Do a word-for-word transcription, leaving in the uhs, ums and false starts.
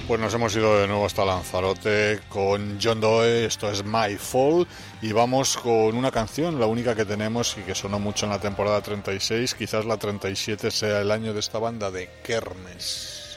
Pues nos hemos ido de nuevo hasta Lanzarote con John Doe, esto es My Fall, y vamos con una canción, la única que tenemos y que sonó mucho en la temporada treinta y seis, quizás la treinta y siete sea el año de esta banda de Kermes.